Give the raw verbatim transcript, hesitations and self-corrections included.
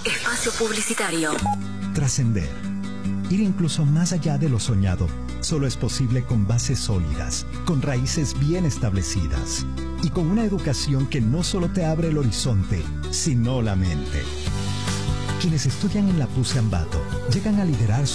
Espacio publicitario. Trascender. Ir incluso más allá de lo soñado solo es posible con bases sólidas, con raíces bien establecidas y con una educación que no solo te abre el horizonte, sino la mente. Quienes estudian en la PUCE Ambato llegan a liderar